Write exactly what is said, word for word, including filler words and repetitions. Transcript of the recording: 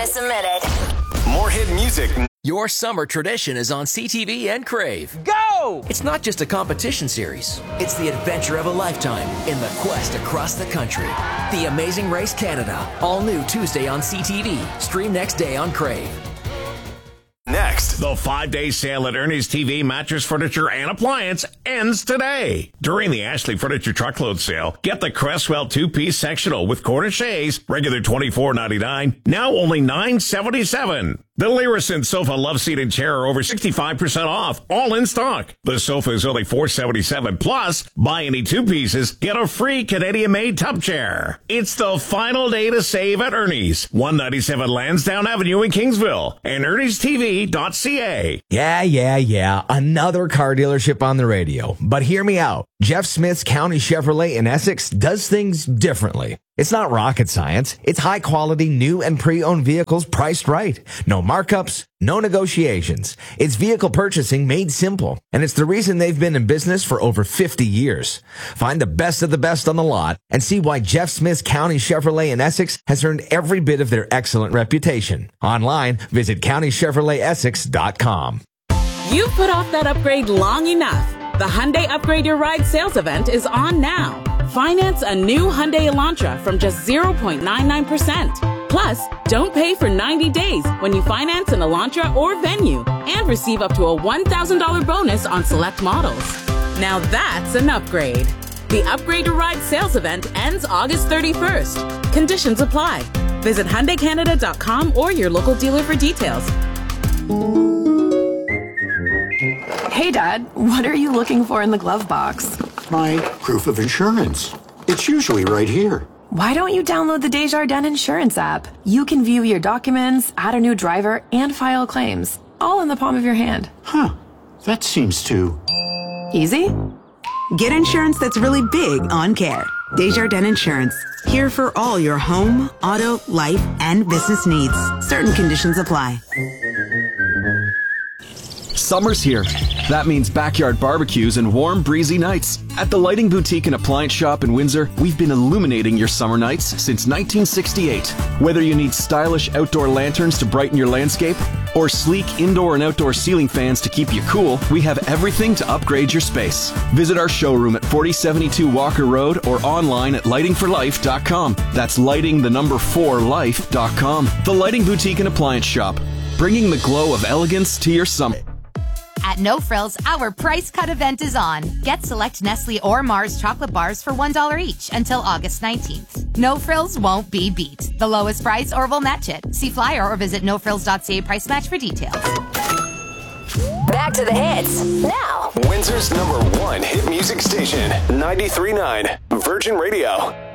Listener submitted. More hit music. Your summer tradition is on C T V and Crave. Go! It's not just a competition series. It's the adventure of a lifetime in the quest across the country. The Amazing Race Canada. All new Tuesday on C T V. Stream next day on Crave. Next, the five-day sale at Ernie's T V, mattress, furniture, and appliance ends today. During the Ashley Furniture Truckload Sale, get the Cresswell two-piece sectional with corniches, regular twenty-four ninety-nine, now only nine seventy-seven. The Lyrison Sofa Love Seat and Chair are over sixty-five percent off, all in stock. The sofa is only four seventy-seven. Plus, buy any two pieces, get a free Canadian-made tub chair. It's the final day to save at Ernie's, one ninety-seven Lansdowne Avenue in Kingsville, and ernies t v dot c a. Yeah, yeah, yeah. Another car dealership on the radio. But hear me out. Jeff Smith's County Chevrolet in Essex does things differently. It's not rocket science. It's high quality new and pre-owned vehicles priced right. No markups, no negotiations. It's vehicle purchasing made simple. And it's the reason they've been in business for over fifty years. Find the best of the best on the lot and see why Jeff Smith's County Chevrolet in Essex has earned every bit of their excellent reputation. Online, visit county chevrolet essex dot com. You've put off that upgrade long enough. The Hyundai Upgrade Your Ride sales event is on now. Finance a new Hyundai Elantra from just zero point nine nine percent. Plus, don't pay for ninety days when you finance an Elantra or Venue and receive up to a one thousand dollars bonus on select models. Now that's an upgrade. The Upgrade Your Ride sales event ends August thirty-first. Conditions apply. Visit Hyundai Canada dot com or your local dealer for details. Hey, Dad, what are you looking for in the glove box? My proof of insurance. It's usually right here. Why don't you download the Desjardins Insurance app? You can view your documents, add a new driver, and file claims, all in the palm of your hand. Huh. That seems too... easy? Get insurance that's really big on care. Desjardins Insurance. Here for all your home, auto, life, and business needs. Certain conditions apply. Summer's here. That means backyard barbecues and warm, breezy nights. At the Lighting Boutique and Appliance Shop in Windsor, we've been illuminating your summer nights since nineteen sixty-eight. Whether you need stylish outdoor lanterns to brighten your landscape, or sleek indoor and outdoor ceiling fans to keep you cool, we have everything to upgrade your space. Visit our showroom at forty seventy-two Walker Road or online at lighting for life dot com. That's lighting the number four life dot com. The Lighting Boutique and Appliance Shop, bringing the glow of elegance to your summer. At No Frills, our price cut event is on. Get select Nestle or Mars chocolate bars for one dollar each until August nineteenth. No Frills won't be beat. The lowest price or we'll match it. See flyer or visit no frills dot c a price match for details. Back to the hits. Now. Windsor's number one hit music station, ninety-three point nine Virgin Radio.